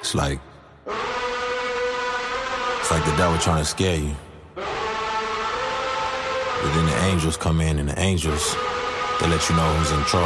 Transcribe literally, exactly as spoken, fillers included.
It's like, it's like the devil trying to scare you. But then the angels come in, and the angels, they let you know who's in trouble.